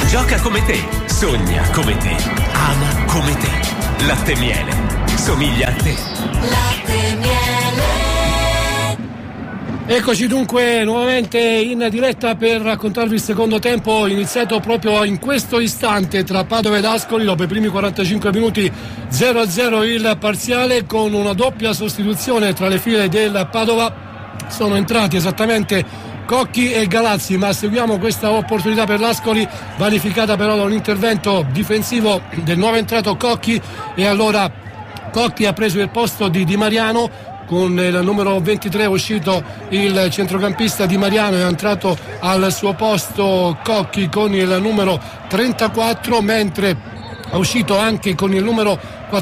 Gioca come te, sogna come te, ama come te. Latte e Miele, somiglia a te. Latte e Miele. Eccoci dunque nuovamente in diretta per raccontarvi il secondo tempo iniziato proprio in questo istante tra Padova ed Ascoli. Dopo i primi 45 minuti 0-0 il parziale, con una doppia sostituzione tra le file del Padova. Sono entrati esattamente Cocchi e Galazzi, ma seguiamo questa opportunità per l'Ascoli, vanificata però da un intervento difensivo del nuovo entrato Cocchi, e allora Cocchi ha preso il posto di Di Mariano. Con il numero 23 è uscito il centrocampista Di Mariano, è entrato al suo posto Cocchi con il numero 34, mentre è uscito anche con il numero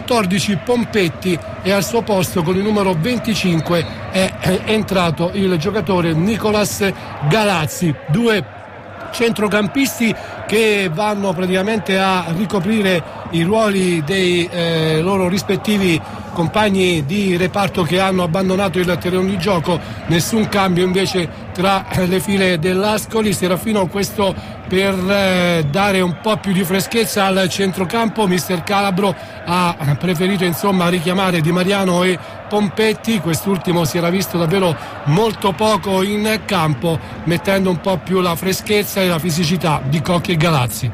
14 Pompetti, e al suo posto con il numero 25 è entrato il giocatore Nicolas Galazzi. Due centrocampisti che vanno praticamente a ricoprire i ruoli dei loro rispettivi compagni di reparto che hanno abbandonato il terreno di gioco. Nessun cambio invece tra le file dell'Ascoli. Serafino, questo per dare un po' più di freschezza al centrocampo. Mister Calabro ha preferito insomma richiamare Di Mariano e Pompetti. Quest'ultimo si era visto davvero molto poco in campo, mettendo un po' più la freschezza e la fisicità di Cocchi e Galazzi.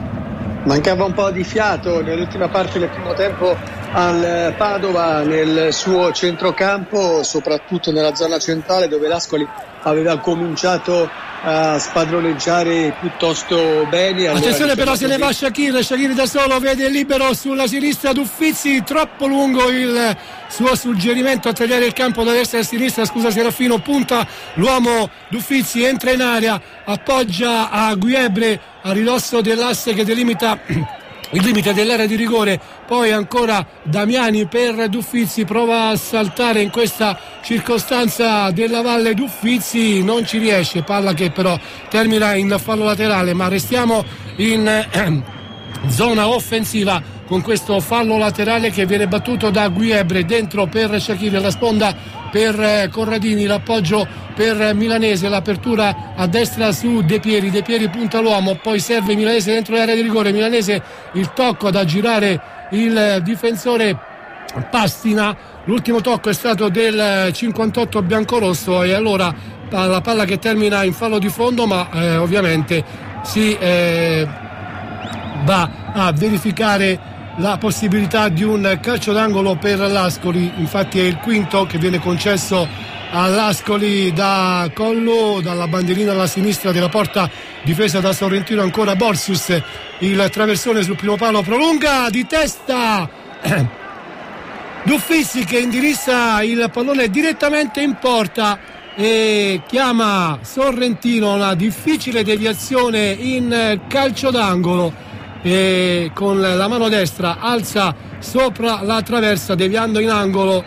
Mancava un po' di fiato nell'ultima parte del primo tempo al Padova nel suo centrocampo, soprattutto nella zona centrale, dove l'Ascoli aveva cominciato a spadroneggiare piuttosto bene. Attenzione però, se ne va Shaqiri da solo, vede libero sulla sinistra D'Uffizzi, troppo lungo il suo suggerimento a tagliare il campo da destra a sinistra, scusa Serafino, punta l'uomo D'Uffizzi, entra in area, appoggia a Guiebre a ridosso dell'asse che delimita il limite dell'area di rigore. Poi ancora Damiani per D'Uffizzi, prova a saltare in questa circostanza della Valle D'Uffizzi, non ci riesce, palla che però termina in fallo laterale. Ma restiamo in zona offensiva con questo fallo laterale che viene battuto da Guiebre, dentro per Shaqiri, alla sponda per Corradini, l'appoggio per Milanese, l'apertura a destra su De Pieri punta l'uomo, poi serve Milanese dentro l'area di rigore. Milanese, il tocco ad aggirare il difensore Pastina, l'ultimo tocco è stato del 58 biancorosso, e allora la palla che termina in fallo di fondo, ma ovviamente si va a verificare la possibilità di un calcio d'angolo per l'Ascoli. Infatti è il quinto che viene concesso all'Ascoli da Collo, dalla bandierina alla sinistra della porta difesa da Sorrentino. Ancora Borsius, il traversone sul primo palo, prolunga di testa D'Uffizzi che indirizza il pallone direttamente in porta e chiama Sorrentino. Una difficile deviazione in calcio d'angolo, e con la mano destra alza sopra la traversa deviando in angolo,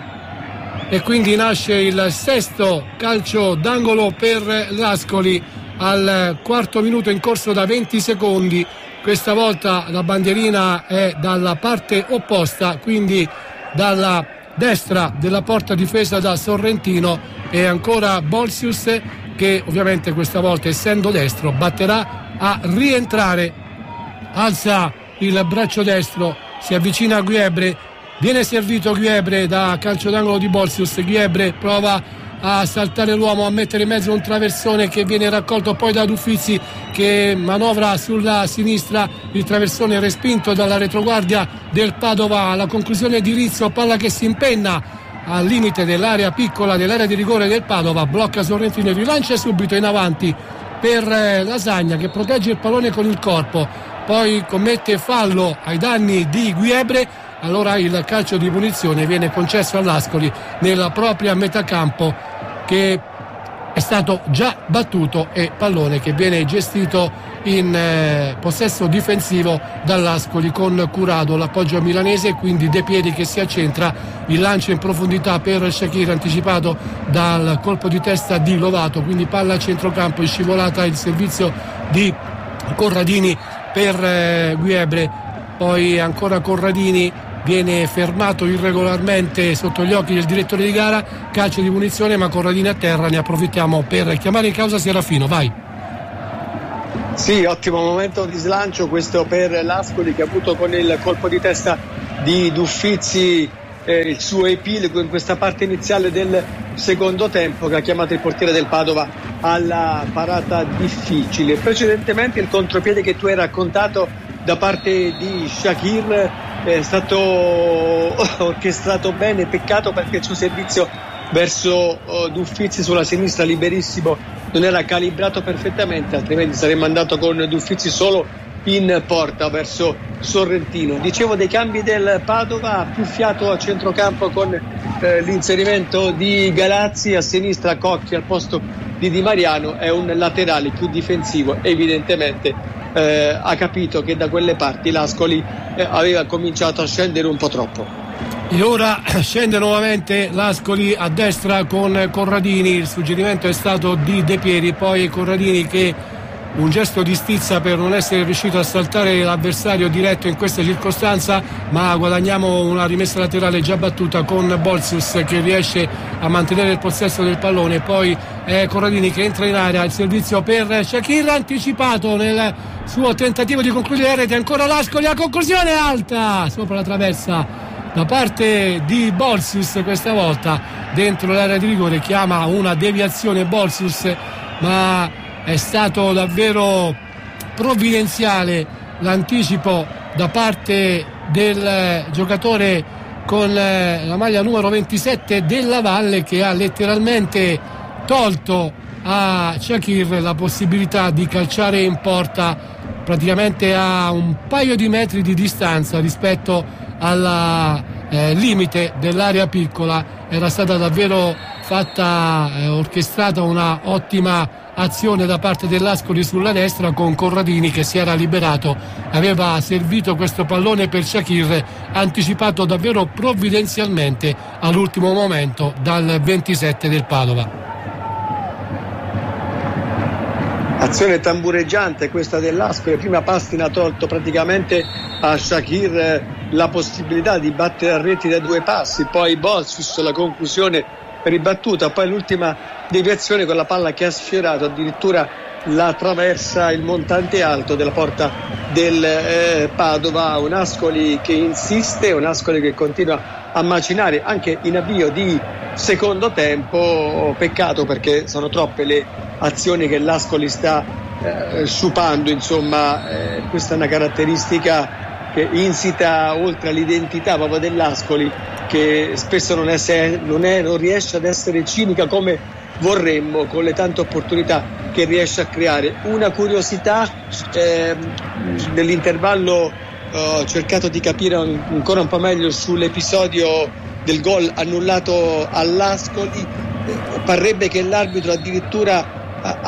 e quindi nasce il sesto calcio d'angolo per l'Ascoli al quarto minuto in corso da 20 secondi. Questa volta la bandierina è dalla parte opposta, quindi dalla destra della porta difesa da Sorrentino, e ancora Bolsius che ovviamente questa volta, essendo destro, batterà a rientrare. Alza il braccio destro, si avvicina a Guiebre, viene servito Guiebre da calcio d'angolo di Bolsius. Guiebre prova a saltare l'uomo, a mettere in mezzo un traversone che viene raccolto poi da D'Uffizzi che manovra sulla sinistra, il traversone respinto dalla retroguardia del Padova. Alla conclusione di Rizzo, palla che si impenna al limite dell'area piccola dell'area di rigore del Padova, blocca Sorrentino e rilancia subito in avanti per Lasagna che protegge il pallone con il corpo, poi commette fallo ai danni di Guiebre. Allora il calcio di punizione viene concesso all'Ascoli nella propria metà campo, che è stato già battuto, e pallone che viene gestito in possesso difensivo dall'Ascoli con Curado, l'appoggio milanese, quindi De Pieri che si accentra, il lancio in profondità per Shaqiri anticipato dal colpo di testa di Lovato, quindi palla a centrocampo, è scivolata il servizio di Corradini per Guiebre, poi ancora Corradini viene fermato irregolarmente sotto gli occhi del direttore di gara, calcio di punizione, ma Corradini a terra. Ne approfittiamo per chiamare in causa Serafino, vai. Sì, ottimo momento di slancio questo per l'Ascoli, che ha avuto con il colpo di testa di Duffizzi il suo epilogo in questa parte iniziale del secondo tempo, che ha chiamato il portiere del Padova alla parata difficile. Precedentemente il contropiede che tu hai raccontato da parte di Shakir è stato orchestrato bene, peccato perché il suo servizio verso Duffizzi sulla sinistra liberissimo non era calibrato perfettamente, altrimenti saremmo andato con Duffizzi solo in porta verso Sorrentino. Dicevo dei cambi del Padova, più fiato a centrocampo con l'inserimento di Galazzi, a sinistra Cocchi al posto di Di Mariano, è un laterale più difensivo, evidentemente ha capito che da quelle parti l'Ascoli aveva cominciato a scendere un po' troppo. E ora scende nuovamente l'Ascoli a destra con Corradini. Il suggerimento è stato di De Pieri, poi Corradini che un gesto di stizza per non essere riuscito a saltare l'avversario diretto in questa circostanza, ma guadagniamo una rimessa laterale già battuta con Bolsius che riesce a mantenere il possesso del pallone. Poi Corradini che entra in area, il servizio per Shakir anticipato nel suo tentativo di concludere la rete, ancora l'Ascoli, la conclusione alta sopra la traversa da parte di Bolsius, questa volta dentro l'area di rigore, chiama una deviazione Bolsius, ma è stato davvero provvidenziale l'anticipo da parte del giocatore con la maglia numero 27 della Valle, che ha letteralmente tolto a Shakir la possibilità di calciare in porta praticamente a un paio di metri di distanza rispetto alla limite dell'area piccola. Era stata davvero fatta, orchestrata una ottima azione da parte dell'Ascoli sulla destra, con Corradini che si era liberato, aveva servito questo pallone per Shakir, anticipato davvero provvidenzialmente all'ultimo momento dal 27 del Padova. Azione tambureggiante questa dell'Ascoli, prima Pastina ha tolto praticamente a Shakir la possibilità di battere a reti da due passi, poi Bolsius la conclusione ribattuta, poi l'ultima deviazione con la palla che ha sfiorato addirittura la traversa, il montante alto della porta del Padova. Un Ascoli che insiste, un Ascoli che continua a macinare anche in avvio di secondo tempo. Peccato perché sono troppe le azioni che l'Ascoli sta sciupando, insomma questa è una caratteristica che insita oltre all'identità proprio dell'Ascoli, che spesso non riesce ad essere cinica come vorremmo, con le tante opportunità che riesce a creare. Una curiosità, nell'intervallo ho cercato di capire ancora un po' meglio sull'episodio del gol annullato all'Ascoli. Parrebbe che l'arbitro addirittura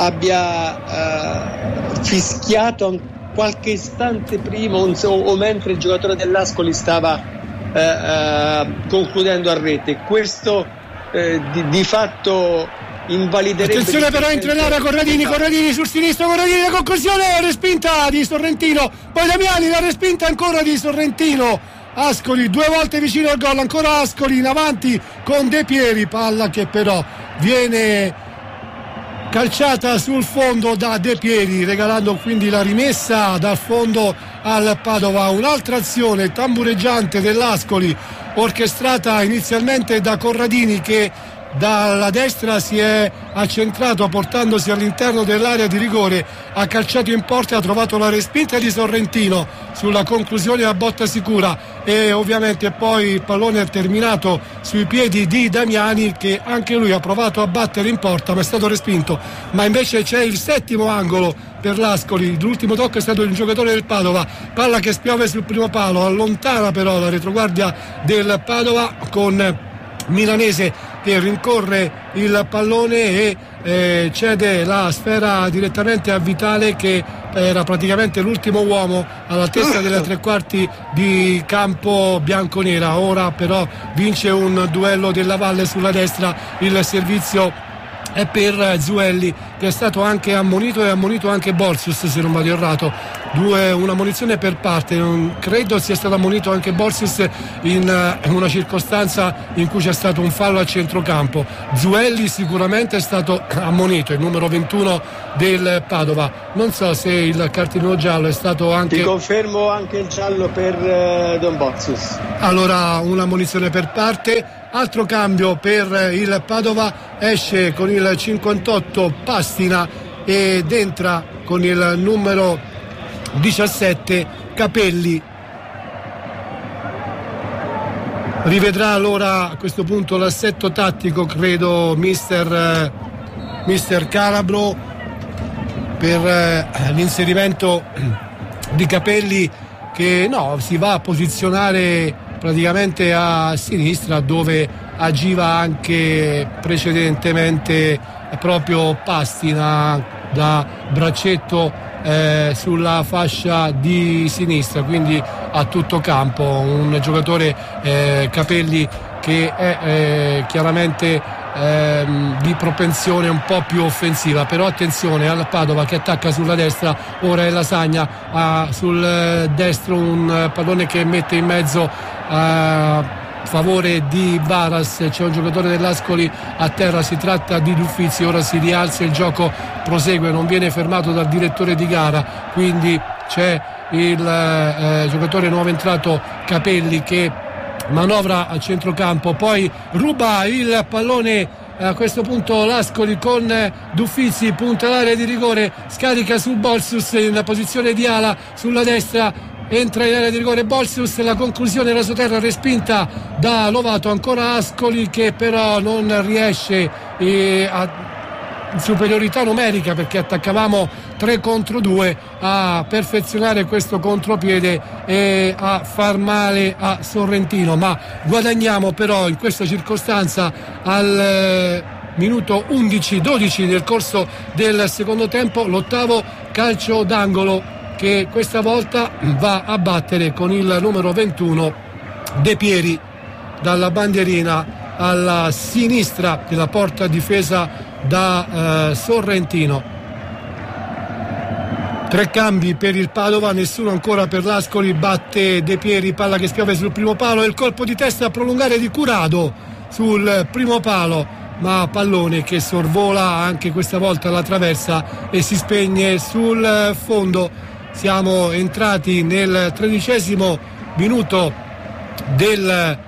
abbia fischiato qualche istante prima o mentre il giocatore dell'Ascoli stava concludendo a rete. Questo di fatto invaliderebbe. Attenzione però, entra in area Corradini sul sinistro, Corradini, la conclusione, la respinta di Sorrentino, poi Damiani, la respinta ancora di Sorrentino. Ascoli due volte vicino al gol, ancora Ascoli in avanti con De Pieri, palla che però viene calciata sul fondo da De Pieri, regalando quindi la rimessa dal fondo al Padova. Un'altra azione tambureggiante dell'Ascoli, orchestrata inizialmente da Corradini, che dalla destra si è accentrato portandosi all'interno dell'area di rigore, ha calciato in porta e ha trovato la respinta di Sorrentino sulla conclusione a botta sicura, e ovviamente poi il pallone è terminato sui piedi di Damiani, che anche lui ha provato a battere in porta ma è stato respinto. Ma invece c'è il settimo angolo per l'Ascoli, l'ultimo tocco è stato il giocatore del Padova, palla che spiove sul primo palo, allontana però la retroguardia del Padova con Milanese che rincorre il pallone e cede la sfera direttamente a Vitale, che era praticamente l'ultimo uomo all'altezza delle tre quarti di campo bianconera. Ora però vince un duello della Valle sulla destra, il servizio è per Zuelli, che è stato anche ammonito e ammonito anche Borsius, se non vado errato. Una ammonizione per parte. Non credo sia stato ammonito anche Borsius in una circostanza in cui c'è stato un fallo a centrocampo. Zuelli sicuramente è stato ammonito, il numero 21 del Padova. Non so se il cartellino giallo è stato anche... Ti confermo anche il giallo per Don Borsius. Allora un'ammonizione per parte. Altro cambio per il Padova, esce con il 58 Pastina ed entra con il numero 17 Capelli. Rivedrà allora a questo punto l'assetto tattico, credo, mister Calabro, per l'inserimento di Capelli, che si va a posizionare praticamente a sinistra, dove agiva anche precedentemente proprio Pastina da braccetto sulla fascia di sinistra, quindi a tutto campo un giocatore Capelli che è chiaramente di propensione un po' più offensiva. Però attenzione al Padova che attacca sulla destra, ora è Lasagna, ha sul destro un pallone che mette in mezzo a favore di Varas, c'è un giocatore dell'Ascoli a terra, si tratta di Duffizi, ora si rialza, il gioco prosegue, non viene fermato dal direttore di gara, quindi c'è il giocatore nuovo entrato Capelli che manovra a centrocampo, poi ruba il pallone a questo punto l'Ascoli con Duffizi, punta l'area di rigore, scarica su Borsius in posizione di ala sulla destra, entra in area di rigore Borsius, la conclusione rasoterra respinta da Lovato, ancora Ascoli che però non riesce a superiorità numerica, perché attaccavamo 3 contro 2, a perfezionare questo contropiede e a far male a Sorrentino, ma guadagniamo però in questa circostanza al minuto 11-12 del corso del secondo tempo l'ottavo calcio d'angolo, che questa volta va a battere con il numero 21 De Pieri dalla bandierina alla sinistra della porta difesa da Sorrentino. 3 cambi per il Padova, nessuno ancora per l'Ascoli. Batte De Pieri, palla che spiove sul primo palo e il colpo di testa a prolungare di Curado sul primo palo, ma pallone che sorvola anche questa volta la traversa e si spegne sul fondo. Siamo entrati nel 13° minuto del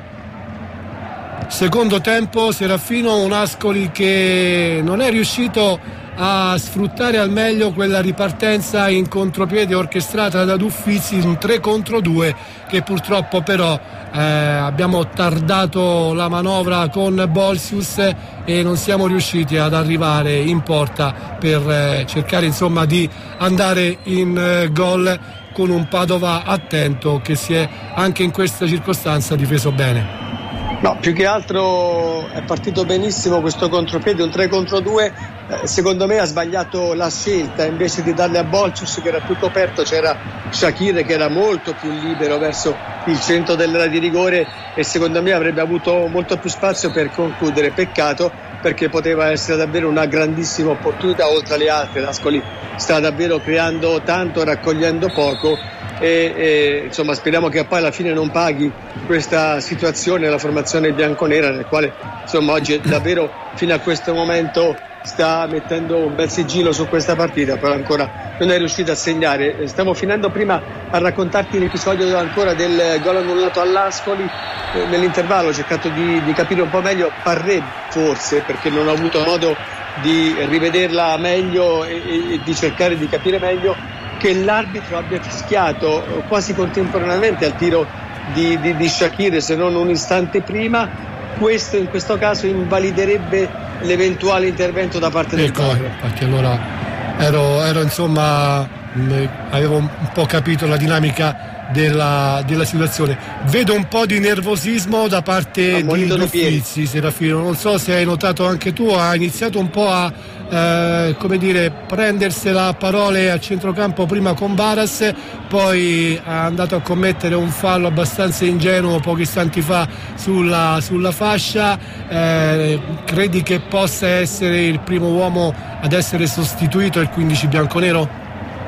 secondo tempo. Serafino, un Ascoli che non è riuscito a sfruttare al meglio quella ripartenza in contropiede orchestrata da Duffizi, un 3 contro 2 che purtroppo però abbiamo tardato la manovra con Borsius e non siamo riusciti ad arrivare in porta per cercare insomma di andare in gol, con un Padova attento che si è anche in questa circostanza difeso bene. No, più che altro è partito benissimo questo contropiede, un 3 contro 2. Secondo me ha sbagliato la scelta, invece di darle a Borsius che era più coperto c'era Shakir che era molto più libero verso il centro dell'area di rigore e secondo me avrebbe avuto molto più spazio per concludere. Peccato, perché poteva essere davvero una grandissima opportunità oltre alle altre. L'Ascoli sta davvero creando tanto, raccogliendo poco e insomma speriamo che poi alla fine non paghi questa situazione la formazione bianconera, nel quale insomma oggi davvero fino a questo momento sta mettendo un bel sigillo su questa partita, però ancora non è riuscito a segnare. Stiamo finendo prima a raccontarti l'episodio ancora del gol annullato all'Ascoli. Nell'intervallo ho cercato di capire un po' meglio Parré, forse perché non ho avuto modo di rivederla meglio e di cercare di capire meglio, che l'arbitro abbia fischiato quasi contemporaneamente al tiro di Shakir, se non un istante prima. Questo in questo caso invaliderebbe l'eventuale intervento da parte del VAR. Infatti allora ero insomma avevo un po' capito la dinamica della situazione. Vedo un po' di nervosismo da parte di Uffizi, Serafino, non so se hai notato anche tu, ha iniziato un po' a prendersela a parole a centrocampo, prima con Varas, poi è andato a commettere un fallo abbastanza ingenuo pochi istanti fa sulla fascia. Credi che possa essere il primo uomo ad essere sostituito il 15 bianconero?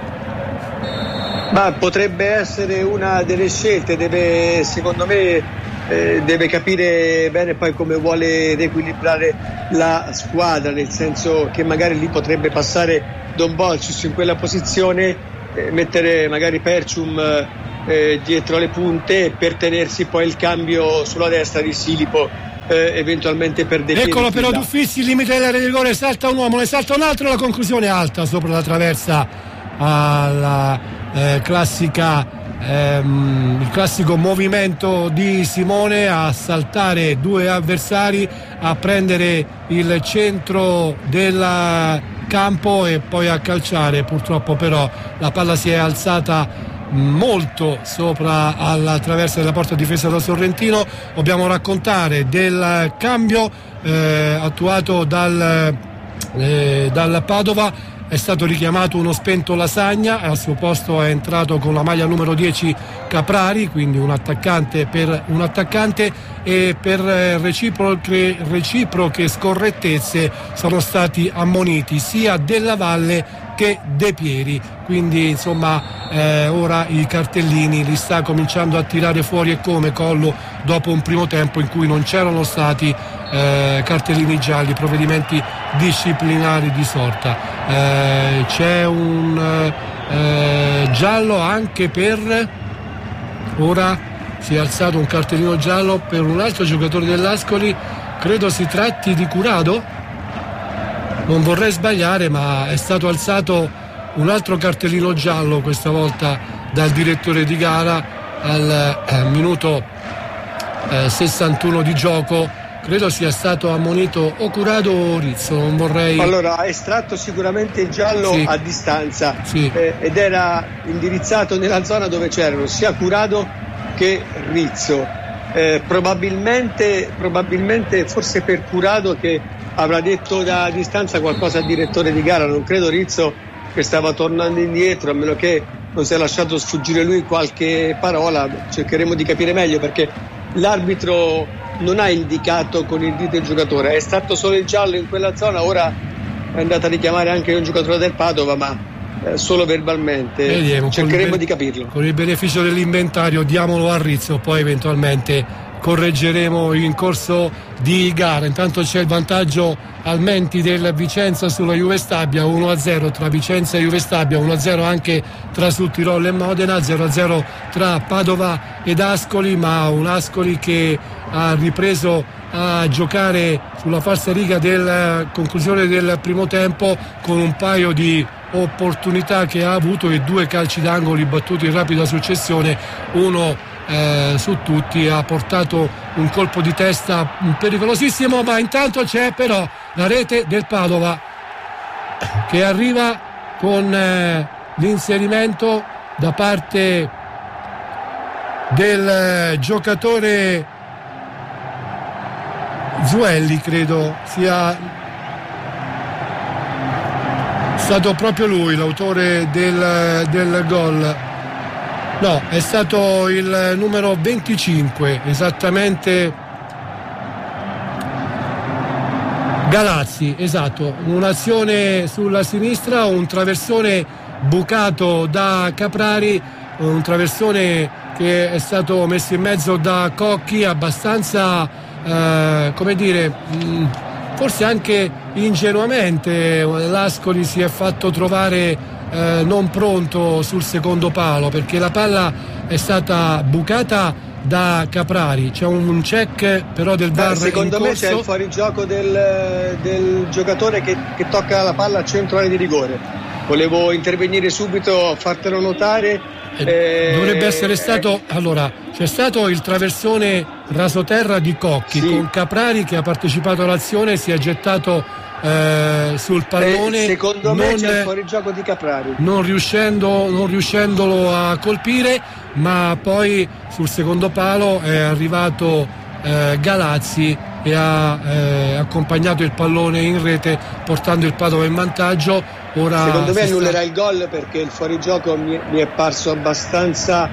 Ma potrebbe essere una delle scelte, secondo me deve capire bene poi come vuole riequilibrare la squadra, nel senso che magari lì potrebbe passare Don Bolcius in quella posizione, mettere magari Percium dietro le punte per tenersi poi il cambio sulla destra di Silipo, eventualmente per definire. Eccolo però D'Uffizzi, limite dell'area di rigore, salta un uomo, ne salta un altro, la conclusione alta sopra la traversa alla il classico movimento di Simone a saltare due avversari, a prendere il centro del campo e poi a calciare. Purtroppo però la palla si è alzata molto sopra alla traversa della porta difesa da Sorrentino. Dobbiamo raccontare del cambio attuato dal Padova. È stato richiamato uno spento Lasagna, al suo posto è entrato con la maglia numero 10 Caprari, quindi un attaccante per un attaccante, e per reciproche scorrettezze sono stati ammoniti sia Della Valle che De Pieri, quindi insomma ora i cartellini li sta cominciando a tirare fuori, e come Collo dopo un primo tempo in cui non c'erano stati cartellini gialli, provvedimenti disciplinari di sorta. C'è un giallo anche per, ora si è alzato un cartellino giallo per un altro giocatore dell'Ascoli, credo si tratti di Curado, non vorrei sbagliare, ma è stato alzato un altro cartellino giallo, questa volta dal direttore di gara al minuto 61 di gioco. Credo sia stato ammonito o Curado o Rizzo, non vorrei. Allora, ha estratto sicuramente il giallo, sì, a distanza, sì, ed era indirizzato nella zona dove c'erano sia Curado che Rizzo. Probabilmente forse per Curado, che avrà detto da distanza qualcosa al direttore di gara. Non credo Rizzo, che stava tornando indietro, a meno che non si è lasciato sfuggire lui qualche parola. Cercheremo di capire meglio, perché l'arbitro non ha indicato con il dito il giocatore, è stato solo il giallo in quella zona. Ora è andata a richiamare anche un giocatore del Padova, ma solo verbalmente. Vediamo, cercheremo di capirlo. Con il beneficio dell'inventario diamolo a Rizzo, poi eventualmente correggeremo in corso di gara. Intanto c'è il vantaggio al Menti del Vicenza sulla Juve Stabia, 1-0 tra Vicenza e Juve Stabia, 1-0 anche tra Sudtirolo e Modena, 0-0 tra Padova ed Ascoli, ma un Ascoli che ha ripreso a giocare sulla falsariga della conclusione del primo tempo, con un paio di opportunità che ha avuto e due calci d'angolo battuti in rapida successione. Uno su tutti ha portato un colpo di testa pericolosissimo, ma intanto c'è però la rete del Padova che arriva con l'inserimento da parte del giocatore Zuelli, credo sia stato proprio lui l'autore del gol. No, è stato il numero 25, esattamente Galazzi, esatto. Un'azione sulla sinistra, un traversone bucato da Caprari, un traversone che è stato messo in mezzo da Cocchi, abbastanza, come dire, forse anche ingenuamente l'Ascoli si è fatto trovare non pronto sul secondo palo, perché la palla è stata bucata da Caprari. C'è un check però del VAR. Secondo me c'è il fuorigioco del giocatore che tocca la palla al centro area di rigore. Volevo intervenire subito a fartelo notare. Dovrebbe essere stato, allora c'è stato il traversone rasoterra di Cocchi, sì, con Caprari che ha partecipato all'azione, si è gettato sul pallone, secondo me c'è il fuorigioco di Caprari, non riuscendolo a colpire, ma poi sul secondo palo è arrivato Galazzi e ha accompagnato il pallone in rete, portando il Padova in vantaggio. Ora secondo me annullerà il gol, perché il fuorigioco mi è parso abbastanza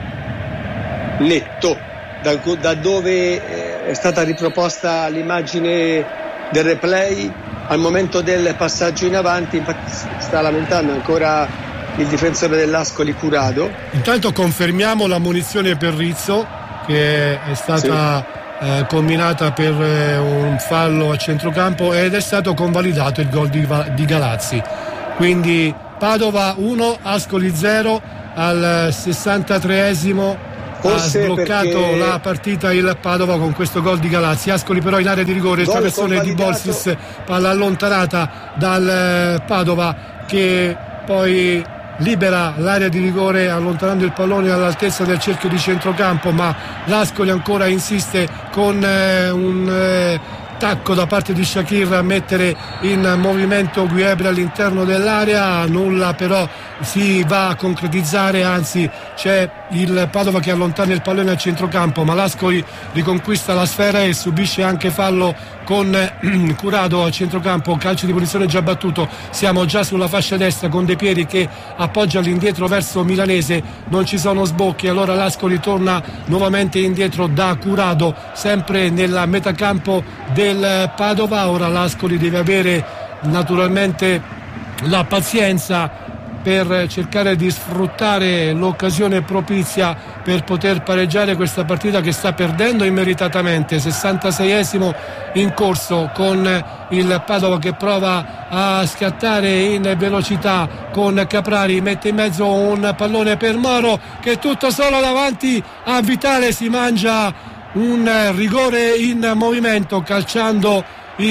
netto da dove è stata riproposta l'immagine del replay al momento del passaggio in avanti. Infatti sta lamentando ancora il difensore dell'Ascoli, Curado. Intanto confermiamo la munizione per Rizzo, che è stata combinata per un fallo a centrocampo, ed è stato convalidato il gol di Galazzi. Quindi Padova 1, Ascoli 0 al 63esimo. Forse ha sbloccato perché la partita il Padova con questo gol di Galazzi. Ascoli però in area di rigore, il traversone di Bolsis, palla allontanata dal Padova, che poi libera l'area di rigore allontanando il pallone all'altezza del cerchio di centrocampo, ma l'Ascoli ancora insiste con un tacco da parte di Shakir a mettere in movimento Guebre all'interno dell'area. Nulla però si va a concretizzare, anzi c'è il Padova che allontana il pallone al centrocampo, ma l'Ascoli riconquista la sfera e subisce anche fallo con Curado a centrocampo. Calcio di punizione già battuto, siamo già sulla fascia destra con De Pieri che appoggia all'indietro verso Milanese, non ci sono sbocchi, allora l'Ascoli torna nuovamente indietro da Curado, sempre nella metacampo del Padova. Ora l'Ascoli deve avere naturalmente la pazienza per cercare di sfruttare l'occasione propizia per poter pareggiare questa partita che sta perdendo immeritatamente. 66esimo in corso, con il Padova che prova a scattare in velocità con Caprari, mette in mezzo un pallone per Moro che tutto solo davanti a Vitale si mangia un rigore in movimento, calciando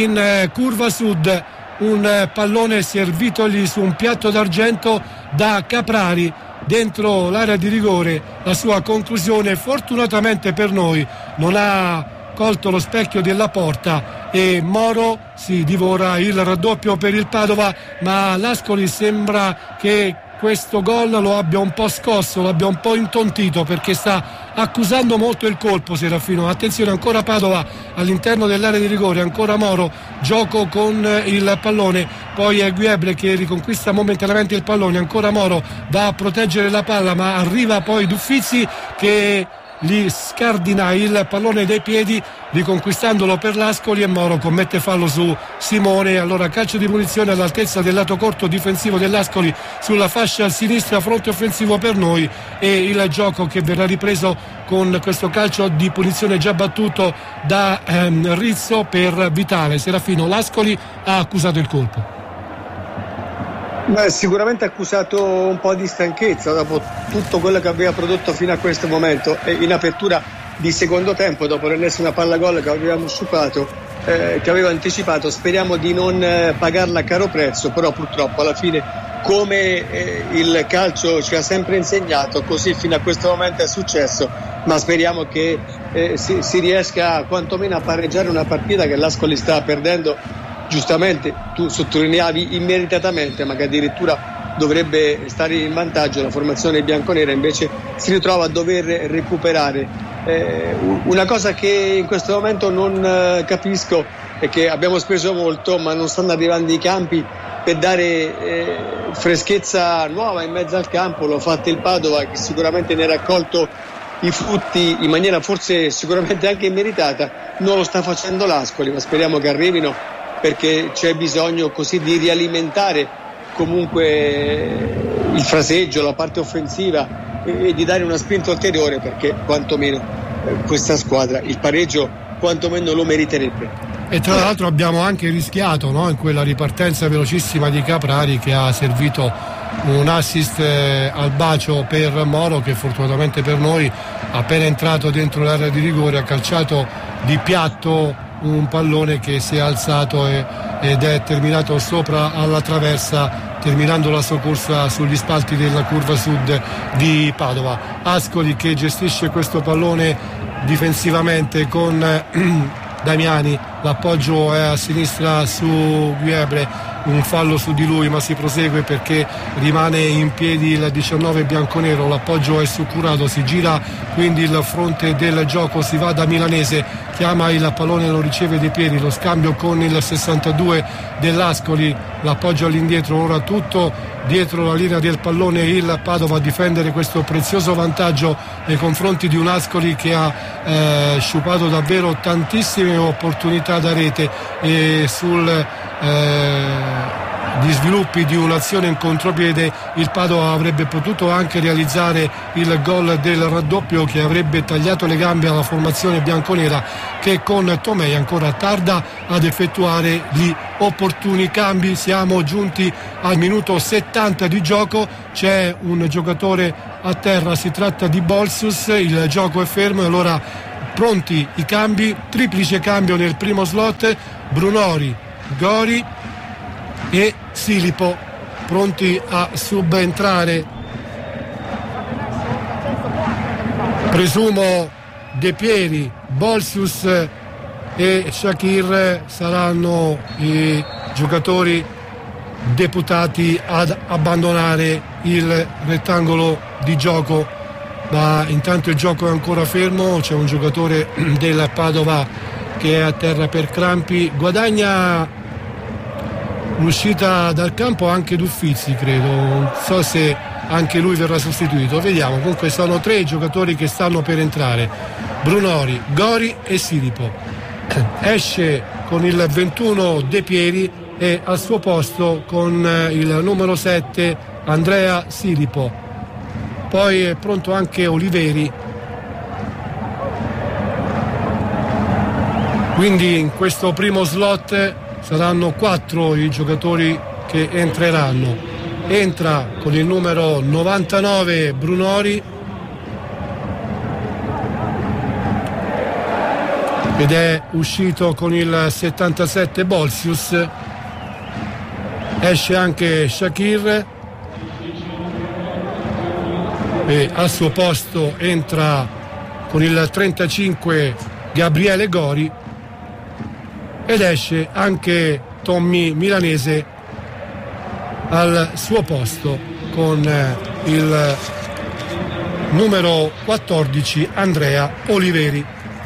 in curva sud un pallone servitogli su un piatto d'argento da Caprari dentro l'area di rigore. La sua conclusione fortunatamente per noi non ha colto lo specchio della porta e Moro si divora il raddoppio per il Padova, ma l'Ascoli sembra che questo gol lo abbia un po' scosso, lo abbia un po' intontito, perché sta accusando molto il colpo Serafino. Attenzione, ancora Padova all'interno dell'area di rigore, ancora Moro, gioco con il pallone, poi è Guebre che riconquista momentaneamente il pallone, ancora Moro va a proteggere la palla, ma arriva poi Duffizi che gli scardina il pallone dai piedi, riconquistandolo per l'Ascoli, e Moro commette fallo su Simone. Allora calcio di punizione all'altezza del lato corto difensivo dell'Ascoli sulla fascia sinistra, fronte offensivo per noi, e il gioco che verrà ripreso con questo calcio di punizione già battuto da Rizzo per Vitale. Serafino, l'Ascoli ha accusato il colpo. Sicuramente ha accusato un po' di stanchezza dopo tutto quello che aveva prodotto fino a questo momento, e in apertura di secondo tempo, dopo l'ennesima palla gol che avevamo sciupato, che aveva anticipato. Speriamo di non pagarla a caro prezzo, però purtroppo alla fine, come il calcio ci ha sempre insegnato, così fino a questo momento è successo, ma speriamo che si riesca quantomeno a pareggiare una partita che l'Ascoli sta perdendo. Giustamente tu sottolineavi immeritatamente, ma che addirittura dovrebbe stare in vantaggio la formazione bianconera, invece si ritrova a dover recuperare. Una cosa che in questo momento non capisco è che abbiamo speso molto, ma non stanno arrivando i campi per dare freschezza nuova in mezzo al campo. L'ha fatto il Padova, che sicuramente ne ha raccolto i frutti in maniera forse sicuramente anche immeritata. Non lo sta facendo l'Ascoli, ma speriamo che arrivino, perché c'è bisogno così di rialimentare comunque il fraseggio, la parte offensiva, e di dare una spinta ulteriore, perché quantomeno questa squadra il pareggio quantomeno lo meriterebbe. E tra l'altro abbiamo anche rischiato, no? In quella ripartenza velocissima di Caprari, che ha servito un assist al bacio per Moro, che fortunatamente per noi, appena entrato dentro l'area di rigore, ha calciato di piatto un pallone che si è alzato ed è terminato sopra alla traversa, terminando la sua corsa sugli spalti della curva sud di Padova. Ascoli che gestisce questo pallone difensivamente con Damiani l'appoggio è a sinistra su Guebre, un fallo su di lui, ma si prosegue perché rimane in piedi il 19 bianconero, l'appoggio è su Curado, si gira quindi il fronte del gioco, si va da Milanese, chiama il pallone, lo riceve De Pieri, lo scambio con il 62 dell'Ascoli, l'appoggio all'indietro, ora tutto dietro la linea del pallone il Padova a difendere questo prezioso vantaggio nei confronti di un Ascoli che ha sciupato davvero tantissime opportunità da rete e gli sviluppi di un'azione in contropiede il Padova avrebbe potuto anche realizzare il gol del raddoppio che avrebbe tagliato le gambe alla formazione bianconera, che con Tomei ancora tarda ad effettuare gli opportuni cambi. Siamo giunti al minuto 70 di gioco, c'è un giocatore a terra, si tratta di Bolsius, il gioco è fermo e allora pronti i cambi, triplice cambio nel primo slot, Brunori, Gori e Silipo pronti a subentrare. Presumo De Pieri, Bolsius e Shakir saranno i giocatori deputati ad abbandonare il rettangolo di gioco, ma intanto il gioco è ancora fermo, c'è un giocatore del Padova che è a terra per crampi, guadagna l'uscita dal campo anche D'Uffizzi, credo, non so se anche lui verrà sostituito, vediamo. Comunque sono 3 giocatori che stanno per entrare, Brunori, Gori e Silipo. Esce con il 21 De Pieri e al suo posto con il numero 7 Andrea Silipo, poi è pronto anche Oliveri. Quindi in questo primo slot saranno 4 i giocatori che entreranno. Entra con il numero 99 Brunori ed è uscito con il 77 Bolsius. Esce anche Shakir e al suo posto entra con il 35 Gabriele Gori ed esce anche Tommy Milanese al suo posto con il numero 14 Andrea Oliveri.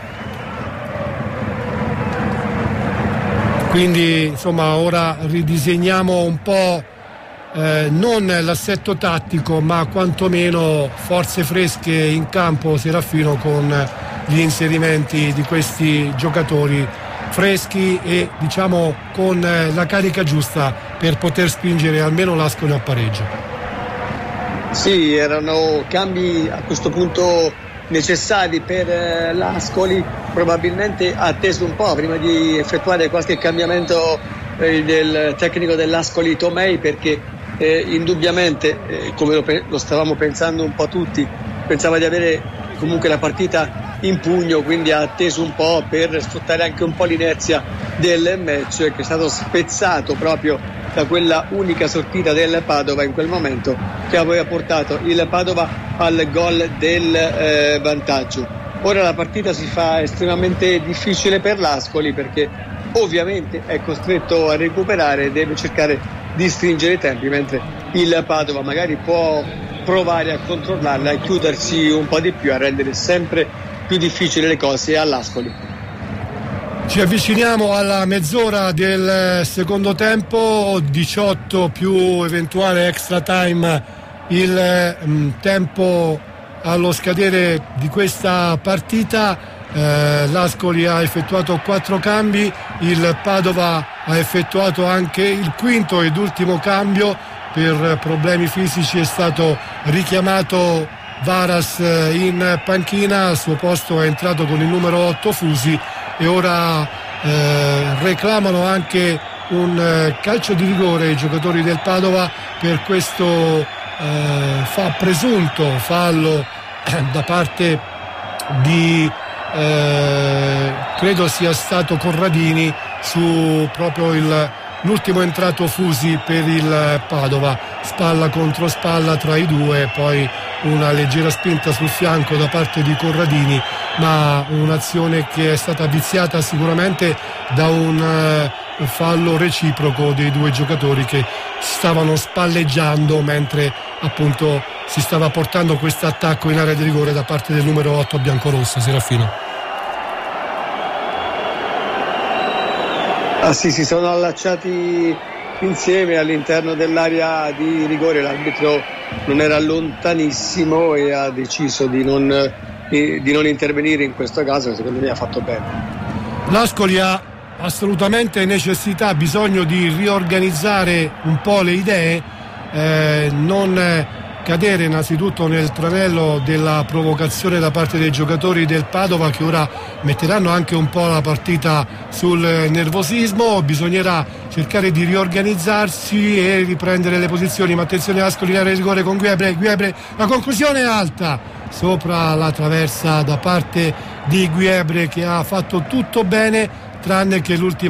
Quindi insomma ora ridisegniamo un po' non l'assetto tattico ma quantomeno forze fresche in campo, Serafino, con gli inserimenti di questi giocatori freschi e diciamo con la carica giusta per poter spingere almeno l'Ascoli al pareggio. Sì, erano cambi a questo punto necessari per l'Ascoli, probabilmente atteso un po' prima di effettuare qualche cambiamento del tecnico dell'Ascoli Tomei, perché indubbiamente come lo stavamo pensando un po' tutti, pensava di avere comunque la partita in pugno, quindi ha atteso un po' per sfruttare anche un po' l'inerzia del match che è stato spezzato proprio da quella unica sortita del Padova in quel momento che aveva portato il Padova al gol del vantaggio. Ora la partita si fa estremamente difficile per l'Ascoli perché ovviamente è costretto a recuperare, deve cercare di stringere i tempi, mentre il Padova magari può provare a controllarla e chiudersi un po' di più, a rendere sempre più difficili le cose all'Ascoli. Ci avviciniamo alla mezz'ora del secondo tempo, 18 più eventuale extra time il tempo allo scadere di questa partita. L'Ascoli ha effettuato 4 cambi, il Padova ha effettuato anche il quinto ed ultimo cambio. Per problemi fisici è stato richiamato Varas in panchina, al suo posto è entrato con il numero 8 Fusi e ora reclamano anche un calcio di rigore i giocatori del Padova per questo presunto fallo da parte di credo sia stato Corradini su proprio l'ultimo entrato Fusi per il Padova, spalla contro spalla tra i due, poi una leggera spinta sul fianco da parte di Corradini ma un'azione che è stata viziata sicuramente da un fallo reciproco dei due giocatori che stavano spalleggiando mentre appunto si stava portando questo attacco in area di rigore da parte del numero 8 biancorosso. Serafino. Ah sì, si sono allacciati insieme all'interno dell'area di rigore, l'arbitro non era lontanissimo e ha deciso di non intervenire in questo caso, che secondo me ha fatto bene. L'Ascoli ha assolutamente necessità, bisogno di riorganizzare un po' le idee, non cadere innanzitutto nel tranello della provocazione da parte dei giocatori del Padova, che ora metteranno anche un po' la partita sul nervosismo. Bisognerà cercare di riorganizzarsi e riprendere le posizioni, ma attenzione, Ascoli in area di rigore con Guebre, la conclusione è alta sopra la traversa da parte di Guebre, che ha fatto tutto bene tranne che l'ultima